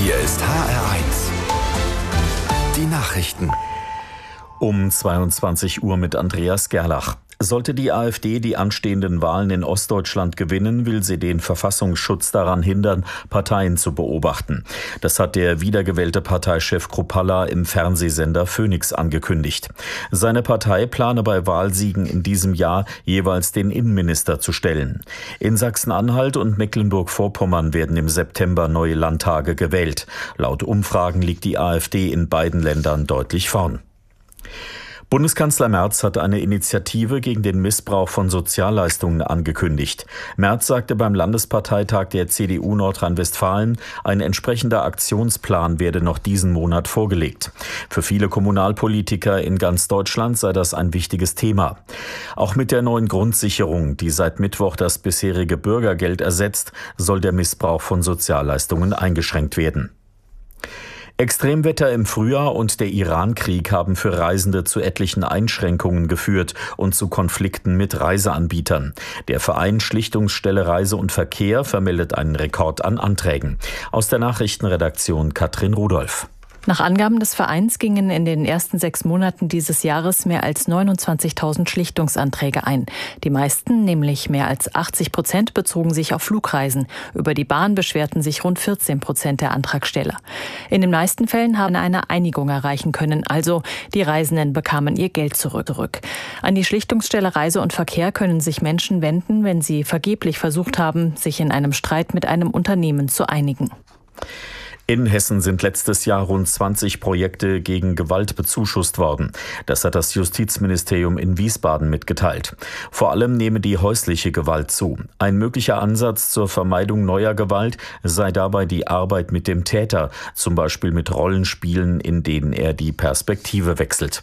Hier ist HR1. Die Nachrichten. Um 22 Uhr mit Andreas Gerlach. Sollte die AfD die anstehenden Wahlen in Ostdeutschland gewinnen, will sie den Verfassungsschutz daran hindern, Parteien zu beobachten. Das hat der wiedergewählte Parteichef Kruppalla im Fernsehsender Phoenix angekündigt. Seine Partei plane bei Wahlsiegen in diesem Jahr jeweils den Innenminister zu stellen. In Sachsen-Anhalt und Mecklenburg-Vorpommern werden im September neue Landtage gewählt. Laut Umfragen liegt die AfD in beiden Ländern deutlich vorn. Bundeskanzler Merz hat eine Initiative gegen den Missbrauch von Sozialleistungen angekündigt. Merz sagte beim Landesparteitag der CDU Nordrhein-Westfalen, ein entsprechender Aktionsplan werde noch diesen Monat vorgelegt. Für viele Kommunalpolitiker in ganz Deutschland sei das ein wichtiges Thema. Auch mit der neuen Grundsicherung, die seit Mittwoch das bisherige Bürgergeld ersetzt, soll der Missbrauch von Sozialleistungen eingeschränkt werden. Extremwetter im Frühjahr und der Iran-Krieg haben für Reisende zu etlichen Einschränkungen geführt und zu Konflikten mit Reiseanbietern. Der Verein Schlichtungsstelle Reise und Verkehr vermeldet einen Rekord an Anträgen. Aus der Nachrichtenredaktion Katrin Rudolph. Nach Angaben des Vereins gingen in den ersten 6 Monaten dieses Jahres mehr als 29.000 Schlichtungsanträge ein. Die meisten, nämlich mehr als 80%, bezogen sich auf Flugreisen. Über die Bahn beschwerten sich rund 14% der Antragsteller. In den meisten Fällen haben eine Einigung erreichen können, also die Reisenden bekamen ihr Geld zurück. An die Schlichtungsstelle Reise und Verkehr können sich Menschen wenden, wenn sie vergeblich versucht haben, sich in einem Streit mit einem Unternehmen zu einigen. In Hessen sind letztes Jahr rund 20 Projekte gegen Gewalt bezuschusst worden. Das hat das Justizministerium in Wiesbaden mitgeteilt. Vor allem nehme die häusliche Gewalt zu. Ein möglicher Ansatz zur Vermeidung neuer Gewalt sei dabei die Arbeit mit dem Täter, zum Beispiel mit Rollenspielen, in denen er die Perspektive wechselt.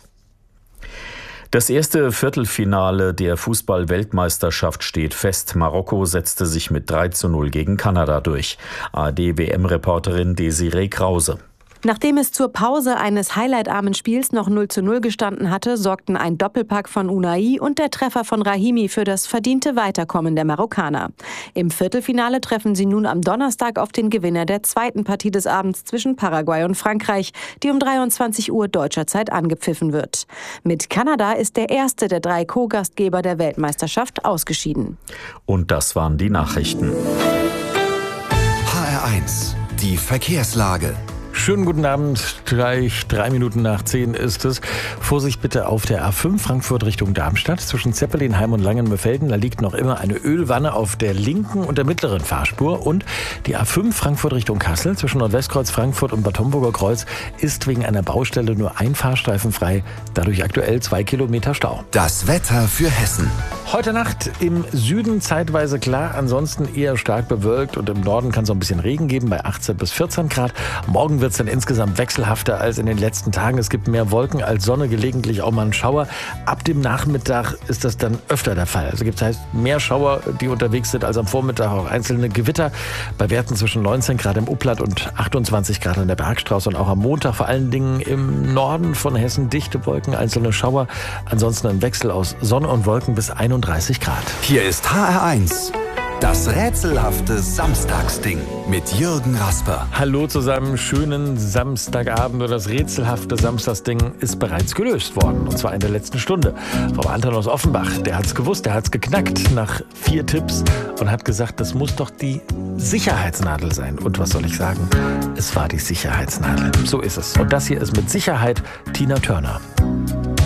Das erste Viertelfinale der Fußball-Weltmeisterschaft steht fest. Marokko setzte sich mit 3:0 gegen Kanada durch. ARD-WM-Reporterin Desiree Krause. Nachdem es zur Pause eines highlightarmen Spiels noch 0:0 gestanden hatte, sorgten ein Doppelpack von Unai und der Treffer von Rahimi für das verdiente Weiterkommen der Marokkaner. Im Viertelfinale treffen sie nun am Donnerstag auf den Gewinner der zweiten Partie des Abends zwischen Paraguay und Frankreich, die um 23 Uhr deutscher Zeit angepfiffen wird. Mit Kanada ist der erste der 3 Co-Gastgeber der Weltmeisterschaft ausgeschieden. Und das waren die Nachrichten. HR1, die Verkehrslage. Schönen guten Abend, gleich 3 Minuten nach 10 ist es. Vorsicht bitte auf der A5 Frankfurt Richtung Darmstadt. Zwischen Zeppelinheim und Langenmöfelden, da liegt noch immer eine Ölwanne auf der linken und der mittleren Fahrspur. Und die A5 Frankfurt Richtung Kassel zwischen Nordwestkreuz Frankfurt und Bad Homburger Kreuz ist wegen einer Baustelle nur ein Fahrstreifen frei. Dadurch aktuell 2 Kilometer Stau. Das Wetter für Hessen. Heute Nacht im Süden zeitweise klar, ansonsten eher stark bewölkt und im Norden kann es auch ein bisschen Regen geben bei 18 bis 14 Grad. Morgen wird es dann insgesamt wechselhafter als in den letzten Tagen. Es gibt mehr Wolken als Sonne, gelegentlich auch mal einen Schauer. Ab dem Nachmittag ist das dann öfter der Fall. Also gibt es mehr Schauer, die unterwegs sind, als am Vormittag auch einzelne Gewitter. Bei Werten zwischen 19 Grad im Upland und 28 Grad an der Bergstraße und auch am Montag vor allen Dingen im Norden von Hessen dichte Wolken, einzelne Schauer. Ansonsten ein Wechsel aus Sonne und Wolken bis 31 Grad. Hier ist HR1. Das rätselhafte Samstagsding mit Jürgen Rasper. Hallo zusammen, schönen Samstagabend. Und das rätselhafte Samstagsding ist bereits gelöst worden. Und zwar in der letzten Stunde. Frau Anton aus Offenbach, der hat's gewusst, der hat's geknackt nach 4 Tipps und hat gesagt, das muss doch die Sicherheitsnadel sein. Und was soll ich sagen? Es war die Sicherheitsnadel. So ist es. Und das hier ist mit Sicherheit Tina Turner.